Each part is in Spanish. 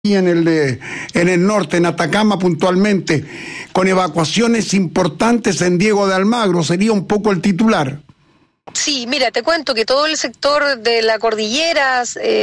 y en el norte, en Atacama puntualmente, con evacuaciones importantes en Diego de Almagro, sería un poco el titular. Sí, mira, te cuento que todo el sector de la cordillera,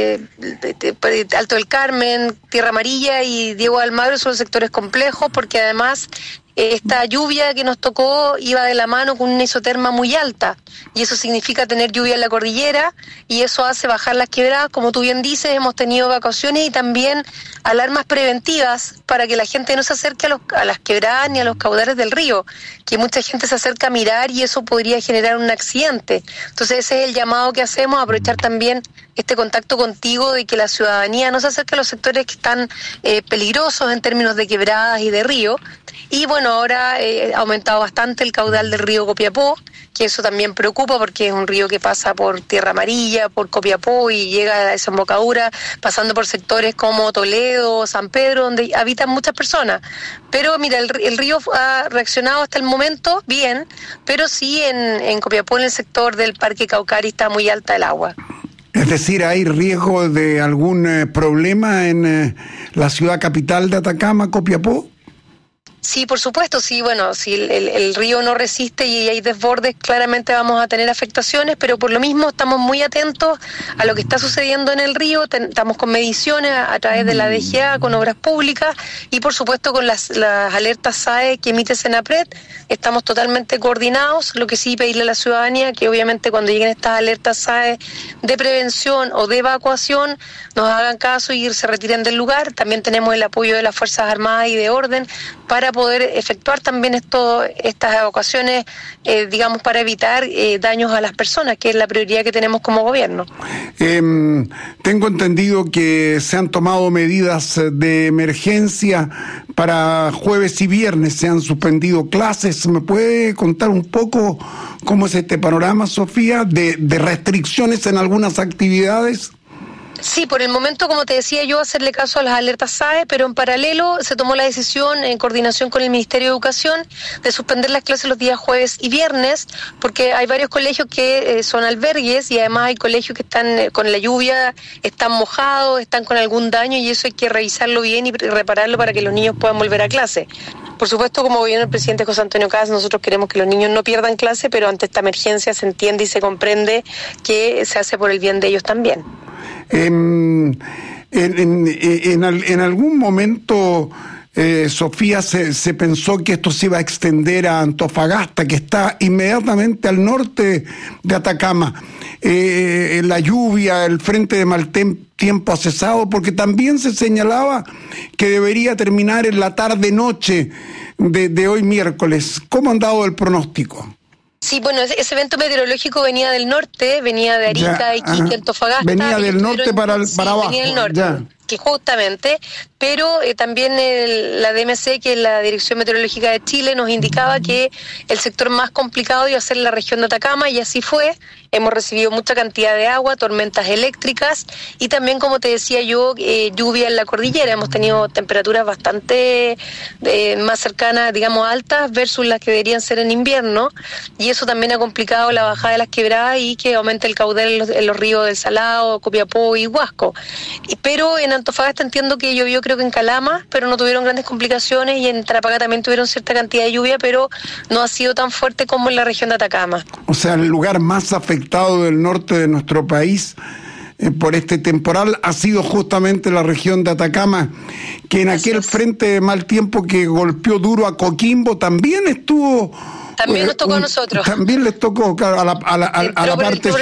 Alto del Carmen, Tierra Amarilla y Diego de Almagro son sectores complejos porque además esta lluvia que nos tocó iba de la mano con una isoterma muy alta y eso significa tener lluvia en la cordillera y eso hace bajar las quebradas. Como tú bien dices, hemos tenido evacuaciones y también alarmas preventivas para que la gente no se acerque a las quebradas ni a los caudales del río, que mucha gente se acerca a mirar y eso podría generar un accidente. Entonces ese es el llamado que hacemos, aprovechar también este contacto contigo de que la ciudadanía no se acerque a los sectores que están peligrosos en términos de quebradas y de río. Y bueno, ahora ha aumentado bastante el caudal del río Copiapó, que eso también preocupa porque es un río que pasa por Tierra Amarilla, por Copiapó y llega a la desembocadura, pasando por sectores como Toledo, San Pedro, donde habitan muchas personas. Pero mira, el río ha reaccionado hasta el momento bien, pero sí en Copiapó, en el sector del Parque Caucari, está muy alta el agua. Es decir, ¿hay riesgo de algún problema en la ciudad capital de Atacama, Copiapó? Sí, por supuesto, sí, bueno, si el río no resiste y hay desbordes, claramente vamos a tener afectaciones, pero por lo mismo estamos muy atentos a lo que está sucediendo en el río, estamos con mediciones a través de la DGA, con obras públicas y por supuesto con las alertas SAE que emite Senapred, estamos totalmente coordinados, lo que sí pedirle a la ciudadanía que obviamente cuando lleguen estas alertas SAE de prevención o de evacuación, nos hagan caso y se retiren del lugar. También tenemos el apoyo de las Fuerzas Armadas y de Orden para poder efectuar también estas evacuaciones, digamos, para evitar daños a las personas, que es la prioridad que tenemos como gobierno. Tengo entendido que se han tomado medidas de emergencia para jueves y viernes, se han suspendido clases. ¿Me puede contar un poco cómo es este panorama, Sofía, de restricciones en algunas actividades? Sí, por el momento, como te decía yo, hacerle caso a las alertas SAE, pero en paralelo se tomó la decisión, en coordinación con el Ministerio de Educación, de suspender las clases los días jueves y viernes, porque hay varios colegios que son albergues y además hay colegios que están con la lluvia, están mojados, están con algún daño y eso hay que revisarlo bien y repararlo para que los niños puedan volver a clase. Por supuesto, como gobierno del presidente José Antonio Kast, nosotros queremos que los niños no pierdan clase, pero ante esta emergencia se entiende y se comprende que se hace por el bien de ellos también. En algún momento, Sofía, se pensó que esto se iba a extender a Antofagasta, que está inmediatamente al norte de Atacama. La lluvia, el frente de mal tiempo ha cesado, porque también se señalaba que debería terminar en la tarde-noche de hoy miércoles. ¿Cómo han dado el pronóstico? Sí, bueno, ese evento meteorológico venía del norte, venía de Arica, Iquique, Antofagasta. Venía del norte para abajo. Venía del norte. Ya. Que justamente, pero también la DMC, que es la Dirección Meteorológica de Chile, nos indicaba que el sector más complicado iba a ser la región de Atacama y así fue. Hemos recibido mucha cantidad de agua, tormentas eléctricas y también, como te decía yo, lluvia en la cordillera. Hemos tenido temperaturas bastante más cercanas, digamos, altas versus las que deberían ser en invierno y eso también ha complicado la bajada de las quebradas y que aumente el caudal en los ríos del Salado, Copiapó y Huasco. Pero en Antofagasta entiendo que llovió, creo que en Calama, pero no tuvieron grandes complicaciones y en Tarapacá también tuvieron cierta cantidad de lluvia, pero no ha sido tan fuerte como en la región de Atacama. O sea, el lugar más afectado del norte de nuestro país por este temporal ha sido justamente la región de Atacama, que en aquel frente de mal tiempo que golpeó duro a Coquimbo también estuvo... También nos tocó a nosotros. También les tocó, claro, a la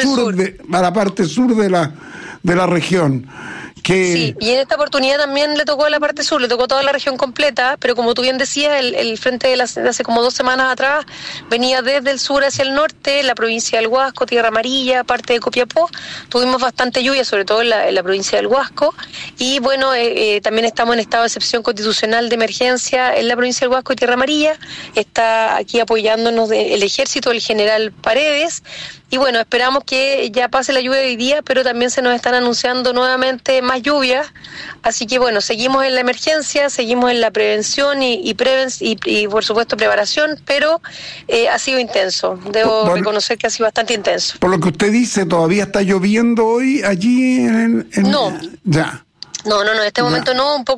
parte sur de la región. Sí, y en esta oportunidad también le tocó a la parte sur, le tocó a toda la región completa, pero como tú bien decías, el frente de hace como 2 semanas atrás venía desde el sur hacia el norte, la provincia del Huasco, Tierra Amarilla, parte de Copiapó, tuvimos bastante lluvia, sobre todo en la provincia del Huasco, y bueno, también estamos en estado de excepción constitucional de emergencia en la provincia del Huasco y Tierra Amarilla, está aquí apoyándonos el ejército, el general Paredes, y bueno, esperamos que ya pase la lluvia de hoy día, pero también se nos están anunciando nuevamente más lluvias, así que bueno, seguimos en la emergencia, seguimos en la prevención y por supuesto preparación, pero ha sido intenso, debo reconocer que ha sido bastante intenso. Por lo que usted dice, ¿todavía está lloviendo hoy allí? No. Ya. No, en este momento no, un poco